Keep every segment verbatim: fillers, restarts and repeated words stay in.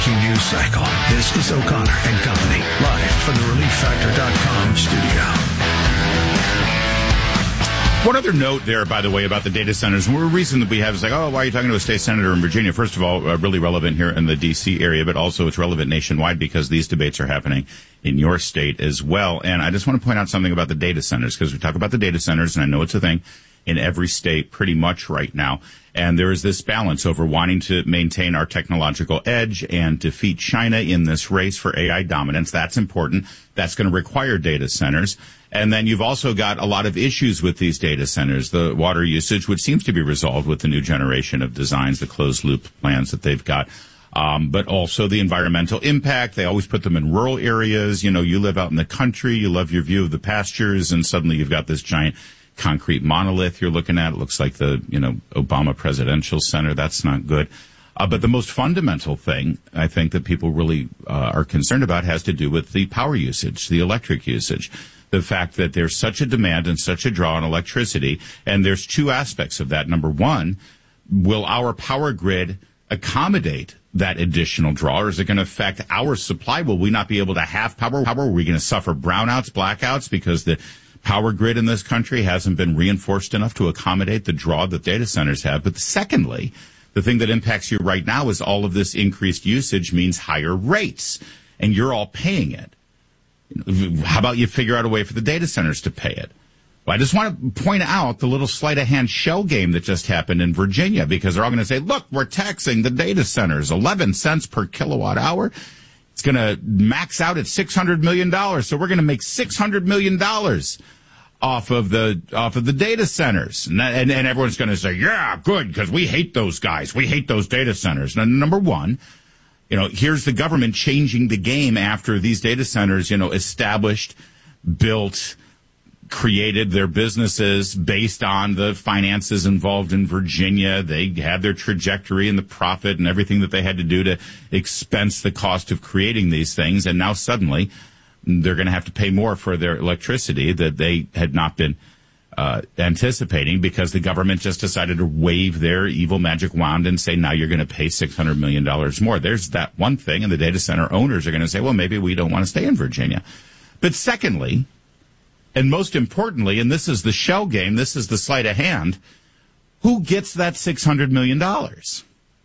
breaking news cycle. This is O'Connor and Company, live from the relief factor dot com studio. One other note there, by the way, about the data centers. One reason that we have is like, oh, why are you talking to a state senator in Virginia? First of all, uh, really relevant here in the D C area, but also it's relevant nationwide because these debates are happening in your state as well. And I just want to point out something about the data centers, because we talk about the data centers, and I know it's a thing in every state pretty much right now. And there is this balance over wanting to maintain our technological edge and defeat China in this race for A I dominance. That's important. That's going to require data centers. And then you've also got a lot of issues with these data centers. The water usage, which seems to be resolved with the new generation of designs, the closed-loop plans that they've got. Um, but also the environmental impact. They always put them in rural areas. You know, you live out in the country, you love your view of the pastures, and suddenly you've got this giant concrete monolith you're looking at. It looks like the, you know, Obama Presidential Center. That's not good. Uh, but the most fundamental thing, I think, that people really uh, are concerned about has to do with the power usage, the electric usage. The fact that there's such a demand and such a draw on electricity. And there's two aspects of that. Number one, will our power grid accommodate that additional draw, or is it going to affect our supply? Will we not be able to have power? Power? Are we going to suffer brownouts, blackouts, because the power grid in this country hasn't been reinforced enough to accommodate the draw that data centers have? But secondly, the thing that impacts you right now is all of this increased usage means higher rates, and you're all paying it. How about you figure out a way for the data centers to pay it? Well, I just want to point out the little sleight of hand shell game that just happened in Virginia, because they're all going to say, look, we're taxing the data centers eleven cents per kilowatt hour. It's going to max out at six hundred million dollars. So we're going to make six hundred million dollars off of the, off of the data centers. And, and, and everyone's going to say, yeah, good, because we hate those guys. We hate those data centers. Now, number one, you know, here's the government changing the game after these data centers, you know, established, built, created their businesses based on the finances involved in Virginia. They had their trajectory and the profit and everything that they had to do to expense the cost of creating these things. And now suddenly they're going to have to pay more for their electricity that they had not been uh, anticipating, because the government just decided to wave their evil magic wand and say, now you're going to pay six hundred million dollars more. There's that one thing. And the data center owners are going to say, well, maybe we don't want to stay in Virginia. But secondly, and most importantly, and this is the shell game, this is the sleight of hand, who gets that six hundred million dollars?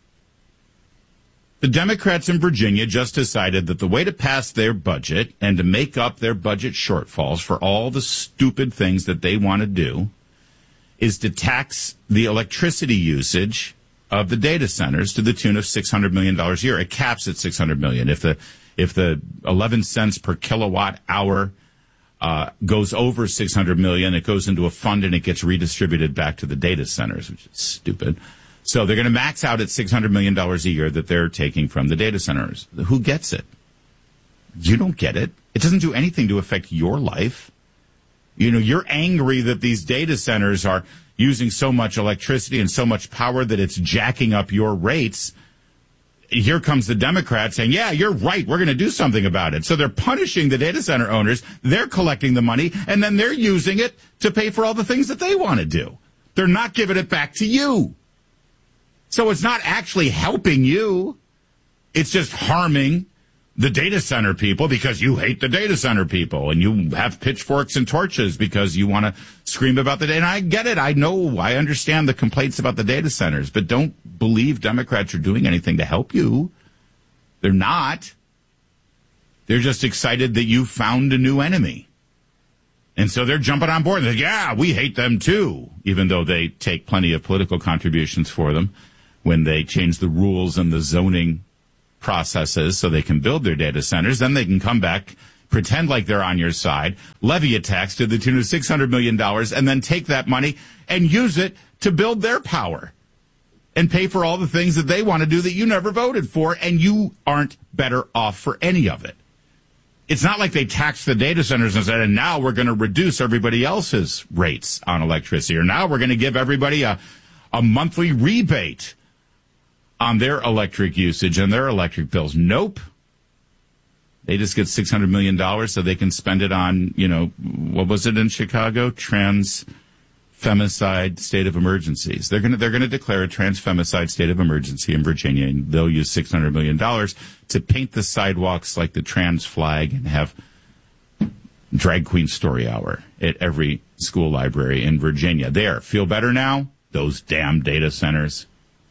The Democrats in Virginia just decided that the way to pass their budget and to make up their budget shortfalls for all the stupid things that they want to do is to tax the electricity usage of the data centers to the tune of six hundred million dollars a year. It caps at six hundred million dollars. If the, if the eleven cents per kilowatt hour Uh, goes over six hundred million dollars, it goes into a fund and it gets redistributed back to the data centers, which is stupid. So they're going to max out at six hundred million dollars a year that they're taking from the data centers. Who gets it? You don't get it. It doesn't do anything to affect your life. You know, you're angry that these data centers are using so much electricity and so much power that it's jacking up your rates. Here comes the Democrats saying, yeah, you're right, we're going to do something about it. So they're punishing the data center owners, they're collecting the money, and then they're using it to pay for all the things that they want to do. They're not giving it back to you. So it's not actually helping you. It's just harming the data center people because you hate the data center people, and you have pitchforks and torches because you want to scream about the data. And I get it. I know. I understand the complaints about the data centers, but don't believe Democrats are doing anything to help you. They're not. They're just excited that you found a new enemy. And so they're jumping on board. They're like, yeah, we hate them too, even though they take plenty of political contributions for them when they change the rules and the zoning processes so they can build their data centers. Then they can come back, pretend like they're on your side, levy a tax to the tune of six hundred million dollars, and then take that money and use it to build their power and pay for all the things that they want to do that you never voted for, and you aren't better off for any of it. It's not like they taxed the data centers and said, and now we're going to reduce everybody else's rates on electricity, or now we're going to give everybody a, a monthly rebate on their electric usage and their electric bills. Nope. They just get six hundred million dollars so they can spend it on, you know, what was it in Chicago? Trans, femicide state of emergencies. They're going to they're going to declare a trans femicide state of emergency in Virginia, and they'll use six hundred million dollars to paint the sidewalks like the trans flag and have drag queen story hour at every school library in Virginia. There, feel better now? Those damn data centers.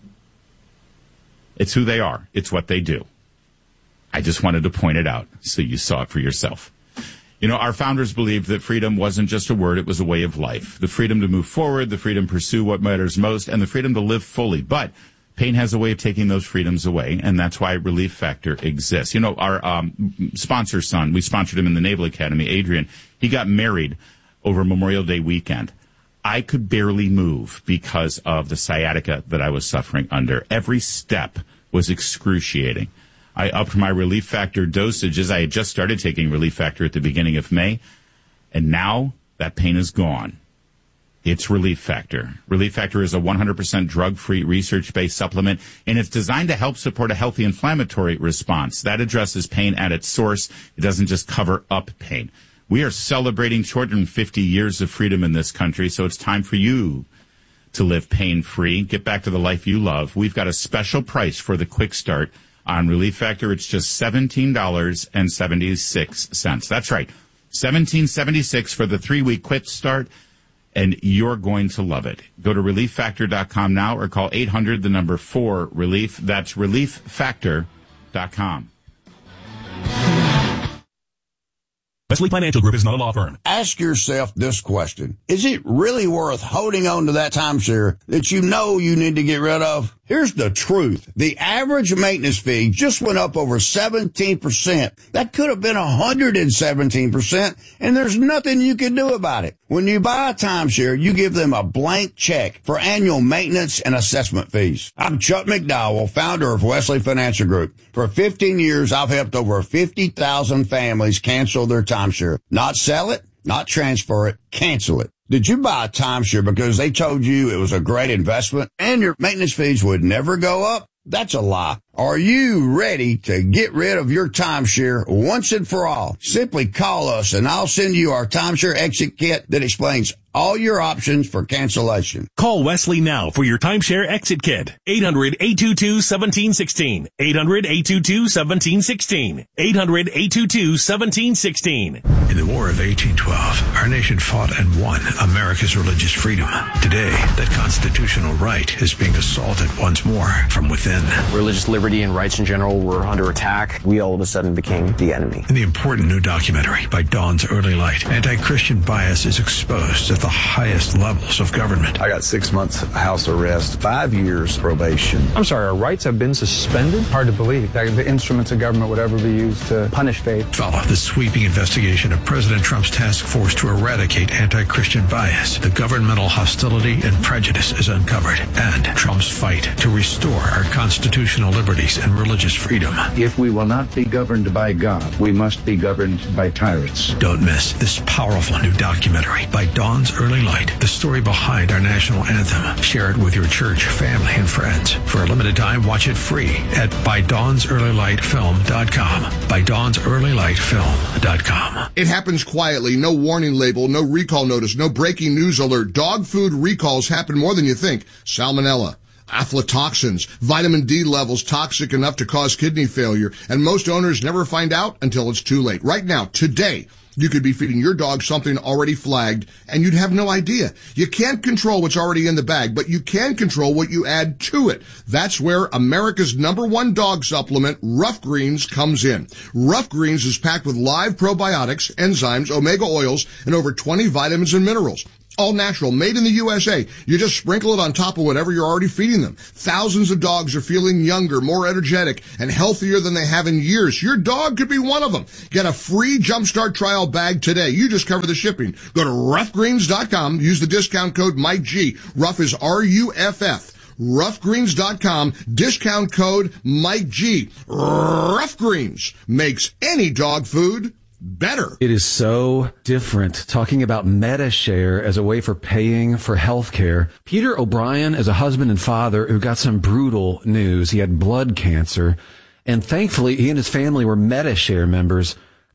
It's who they are. It's what they do. I just wanted to point it out so you saw it for yourself. You know, our founders believed that freedom wasn't just a word, it was a way of life. The freedom to move forward, the freedom to pursue what matters most, and the freedom to live fully. But pain has a way of taking those freedoms away, and that's why Relief Factor exists. You know, our um, sponsor son, we sponsored him in the Naval Academy, Adrian, he got married over Memorial Day weekend. I could barely move because of the sciatica that I was suffering under. Every step was excruciating. I upped my Relief Factor dosages. I had just started taking Relief Factor at the beginning of May, and now that pain is gone. It's Relief Factor. Relief Factor is a one hundred percent drug-free, research-based supplement, and it's designed to help support a healthy inflammatory response. That addresses pain at its source. It doesn't just cover up pain. We are celebrating two hundred fifty years of freedom in this country, so it's time for you to live pain-free. Get back to the life you love. We've got a special price for the quick start on Relief Factor. It's just seventeen dollars and seventy-six cents. That's right, seventeen dollars and seventy-six cents for the three-week quick start, and you're going to love it. Go to relief factor dot com now or call eight hundred, the number four, relief. That's relief factor dot com. Wesley Financial Group is not a law firm. Ask yourself this question. Is it really worth holding on to that timeshare that you know you need to get rid of? Here's the truth. The average maintenance fee just went up over seventeen percent. That could have been one hundred seventeen percent, and there's nothing you can do about it. When you buy a timeshare, you give them a blank check for annual maintenance and assessment fees. I'm Chuck McDowell, founder of Wesley Financial Group. For fifteen years, I've helped over fifty thousand families cancel their timeshare. Not sell it, not transfer it, cancel it. Did you buy a timeshare because they told you it was a great investment and your maintenance fees would never go up? That's a lie. Are you ready to get rid of your timeshare once and for all? Simply call us and I'll send you our timeshare exit kit that explains all your options for cancellation. Call Wesley now for your timeshare exit kit. eight hundred, eight two two, one seven one six. eight hundred, eight two two, one seven one six. eight hundred, eight two two, one seven one six. In the War of eighteen twelve, our nation fought and won America's religious freedom. Today, that constitutional right is being assaulted once more from within. Religious liberty and rights in general were under attack. We all of a sudden became the enemy. In the important new documentary by Dawn's Early Light, anti-Christian bias is exposed at the highest levels of government. I got six months house arrest, five years probation. I'm sorry, our rights have been suspended? Hard to believe that the instruments of government would ever be used to punish faith. Follow the sweeping investigation of President Trump's task force to eradicate anti-Christian bias. The governmental hostility and prejudice is uncovered, and Trump's fight to restore our constitutional liberties and religious freedom. If we will not be governed by God, we must be governed by tyrants. Don't miss this powerful new documentary by Dawn's Early Light, the story behind our national anthem. Share it with your church, family, and friends. For a limited time, watch it free at by dawns early light film dot com. by dawns early light film dot com. It happens quietly. No warning label, no recall notice, no breaking news alert. Dog food recalls happen more than you think. Salmonella, aflatoxins, vitamin D levels toxic enough to cause kidney failure, and most owners never find out until it's too late. Right now, today, you could be feeding your dog something already flagged, and you'd have no idea. You can't control what's already in the bag, but you can control what you add to it. That's where America's number one dog supplement, Rough Greens, comes in. Rough Greens is packed with live probiotics, enzymes, omega oils, and over twenty vitamins and minerals. All natural, made in the U S A. You just sprinkle it on top of whatever you're already feeding them. Thousands of dogs are feeling younger, more energetic, and healthier than they have in years. Your dog could be one of them. Get a free Jumpstart trial bag today. You just cover the shipping. Go to rough greens dot com. Use the discount code Mike G. Rough is R U F F. rough greens dot com. Discount code Mike G. Rough Greens makes any dog food better. It is so different talking about MediShare as a way for paying for health care. Peter O'Brien is a husband and father who got some brutal news. He had blood cancer, and thankfully he and his family were MediShare members.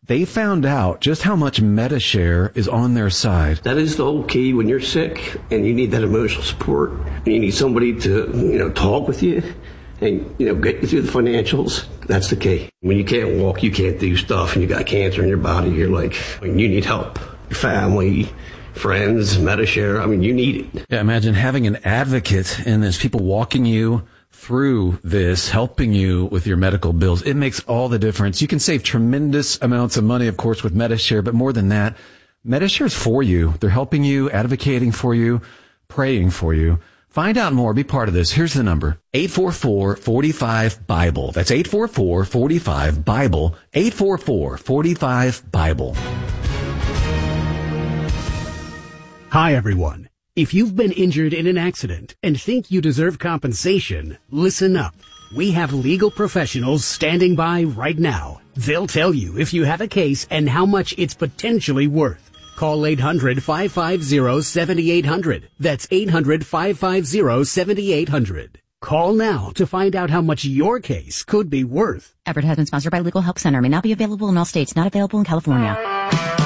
They found out just how much Medi-Share is on their side. That is the whole key when you're sick and you need that emotional support. And you need somebody to, you know, talk with you and, you know, get you through the financials. That's the key. When you can't walk, you can't do stuff, and you got cancer in your body, you're like, I mean, you need help. Your family, friends, Medi-Share, I mean, you need it. Yeah, imagine having an advocate and there's people walking you through this, helping you with your medical bills. It makes all the difference. You can save tremendous amounts of money, of course, with Medi-Share, but more than that, Medi-Share is for you. They're helping you, advocating for you, praying for you. Find out more. Be part of this. Here's the number. eight four four, four five, BIBLE. That's eight four four, four five, BIBLE. eight four four, four five, BIBLE. Hi, everyone. If you've been injured in an accident and think you deserve compensation, listen up. We have legal professionals standing by right now. They'll tell you if you have a case and how much it's potentially worth. Call eight hundred, five five zero, seven eight zero zero. That's eight hundred, five five zero, seven eight zero zero. Call now to find out how much your case could be worth. Advertisement sponsored by Legal Help Center. May not be available in all states. Not available in California.